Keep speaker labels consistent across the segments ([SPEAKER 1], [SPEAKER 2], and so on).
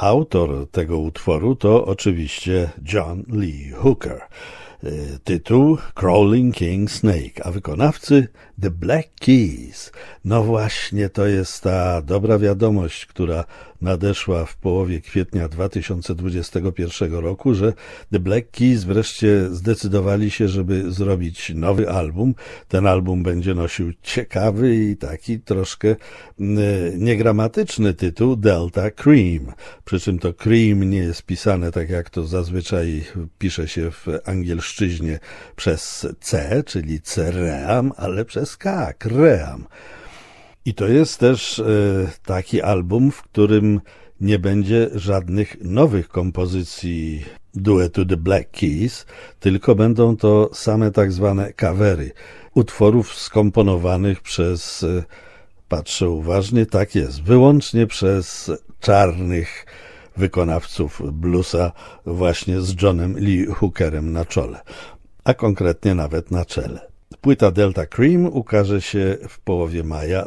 [SPEAKER 1] Autor tego utworu to oczywiście John Lee Hooker. Tytuł Crawling King Snake, a wykonawcy The Black Keys. No właśnie, to jest ta dobra wiadomość, która nadeszła w połowie kwietnia 2021 roku, że The Black Keys wreszcie zdecydowali się, żeby zrobić nowy album. Ten album będzie nosił ciekawy i taki troszkę niegramatyczny tytuł Delta Cream. Przy czym to cream nie jest pisane tak, jak to zazwyczaj pisze się w angielszczyźnie przez C, czyli ceream, ale przez K, kream. I to jest też taki album, w którym nie będzie żadnych nowych kompozycji duetu The Black Keys, tylko będą to same tak zwane covery utworów skomponowanych przez, patrzę uważnie, tak jest, wyłącznie przez czarnych wykonawców bluesa, właśnie z Johnem Lee Hookerem na czole, a konkretnie nawet na czele. Płyta Delta Cream ukaże się w połowie maja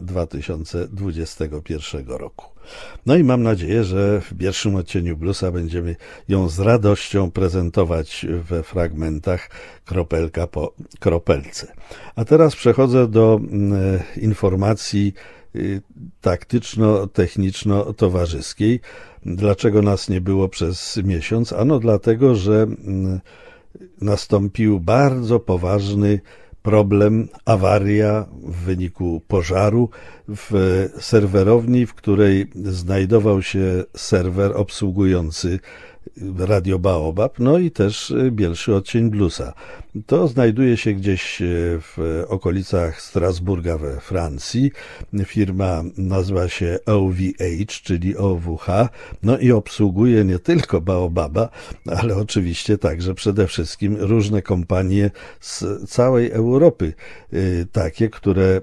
[SPEAKER 1] 2021 roku. No i mam nadzieję, że w pierwszym odcieniu bluesa będziemy ją z radością prezentować we fragmentach, kropelka po kropelce. A teraz przechodzę do informacji taktyczno-techniczno-towarzyskiej. Dlaczego nas nie było przez miesiąc? Ano dlatego, że nastąpił bardzo poważny problem, awaria w wyniku pożaru w serwerowni, w której znajdował się serwer obsługujący Radio Baobab, no i też Bielszy Odcień Bluesa. To znajduje się gdzieś w okolicach Strasburga we Francji. Firma nazywa się OVH, czyli OWH, no i obsługuje nie tylko Baobaba, ale oczywiście także przede wszystkim różne kompanie z całej Europy, takie, które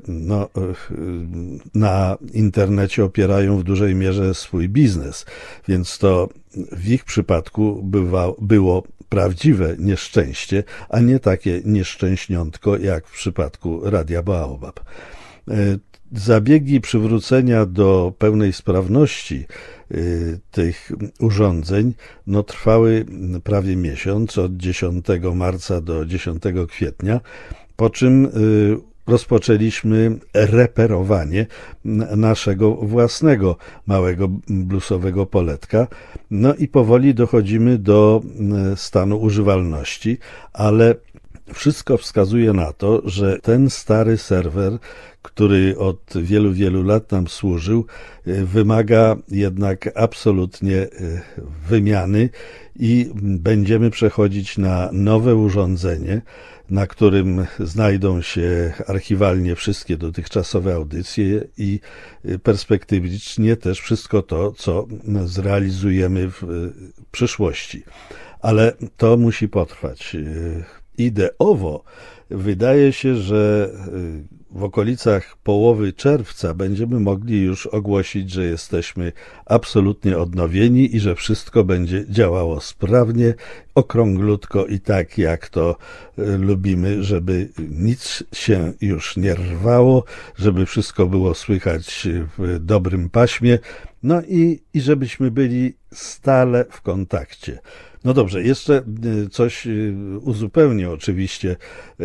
[SPEAKER 1] na internecie opierają w dużej mierze swój biznes, więc to w ich przypadku było prawdziwe nieszczęście, a nie takie nieszczęśniątko jak w przypadku Radia Baobab. Zabiegi przywrócenia do pełnej sprawności tych urządzeń trwały prawie miesiąc, od 10 marca do 10 kwietnia, po czym rozpoczęliśmy reperowanie naszego własnego małego bluesowego poletka. No i powoli dochodzimy do stanu używalności, ale wszystko wskazuje na to, że ten stary serwer, który od wielu, wielu lat nam służył, wymaga jednak absolutnie wymiany i będziemy przechodzić na nowe urządzenie, na którym znajdą się archiwalnie wszystkie dotychczasowe audycje i perspektywicznie też wszystko to, co zrealizujemy w przyszłości. Ale to musi potrwać. Ideowo wydaje się, że w okolicach połowy czerwca będziemy mogli już ogłosić, że jesteśmy absolutnie odnowieni i że wszystko będzie działało sprawnie, okrąglutko i tak, jak to lubimy, żeby nic się już nie rwało, żeby wszystko było słychać w dobrym paśmie, no i żebyśmy byli stale w kontakcie. No dobrze, jeszcze coś uzupełnię oczywiście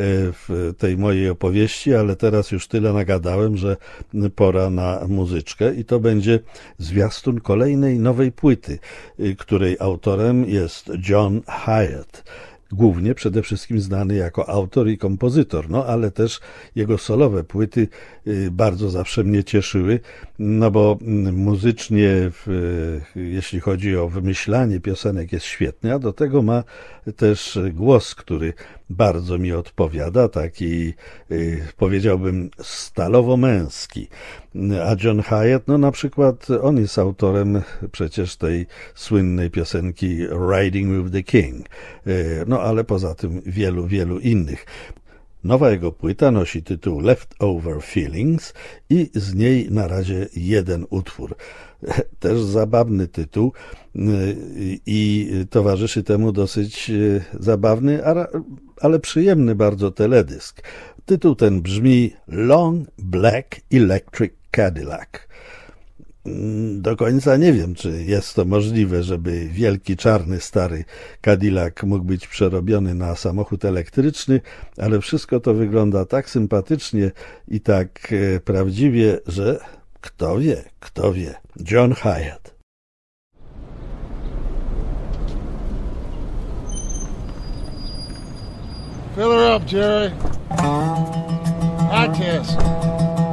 [SPEAKER 1] w tej mojej opowieści, ale teraz już tyle nagadałem, że pora na muzyczkę i to będzie zwiastun kolejnej nowej płyty, której autorem jest John Hiatt. Głównie przede wszystkim znany jako autor i kompozytor, no ale też jego solowe płyty bardzo zawsze mnie cieszyły, no bo muzycznie, jeśli chodzi o wymyślanie piosenek, jest świetny, a do tego ma też głos, który bardzo mi odpowiada, taki powiedziałbym stalowo-męski. A John Hiatt, no na przykład on jest autorem przecież tej słynnej piosenki Riding with the King, no ale poza tym wielu, wielu innych. Nowa jego płyta nosi tytuł Leftover Feelings i z niej na razie jeden utwór. Też zabawny tytuł i towarzyszy temu dosyć zabawny, ale przyjemny bardzo teledysk. Tytuł ten brzmi Long Black Electric Cadillac. do końca nie wiem, czy jest to możliwe, żeby wielki, czarny, stary Cadillac mógł być przerobiony na samochód elektryczny, ale wszystko to wygląda tak sympatycznie i tak prawdziwie, że kto wie, kto wie. John Hyatt.
[SPEAKER 2] Fill her up, Jerry. High test.